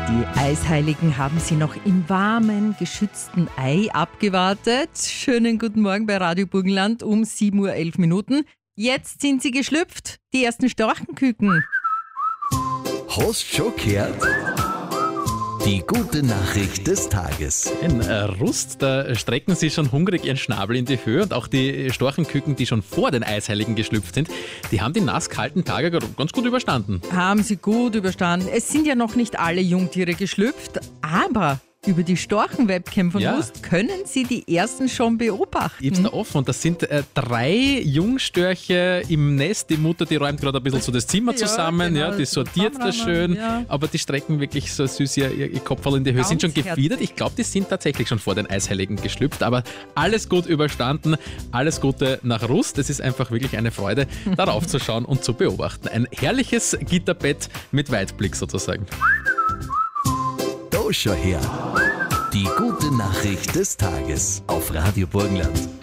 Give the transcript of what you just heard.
Die Eisheiligen haben sie noch im warmen, geschützten Ei abgewartet. Schönen guten Morgen bei Radio Burgenland um 7:11 Uhr. Jetzt sind sie geschlüpft, die ersten Storchenküken. Hast schon gehört? Die gute Nachricht des Tages. In Rust, da strecken sie schon hungrig ihren Schnabel in die Höhe und auch die Storchenküken, die schon vor den Eisheiligen geschlüpft sind, die haben die nasskalten Tage ganz gut überstanden. Haben sie gut überstanden. Es sind ja noch nicht alle Jungtiere geschlüpft, aber über die Storchen-Webcam von Rust können sie die ersten schon beobachten. Ich hab's da offen und das sind 3 Jungstörche im Nest. Die Mutter, die räumt gerade ein bisschen so das Zimmer zusammen, genau, die sortiert das schön, aber die strecken wirklich so süß ihr Kopfball in die Höhe. Sind schon gefiedert. Ich glaube, die sind tatsächlich schon vor den Eisheiligen geschlüpft, aber alles gut überstanden. Alles Gute nach Rust. Es ist einfach wirklich eine Freude, darauf zu schauen und zu beobachten. Ein herrliches Gitterbett mit Weitblick sozusagen. Da schau her. Die gute Nachricht des Tages auf Radio Burgenland.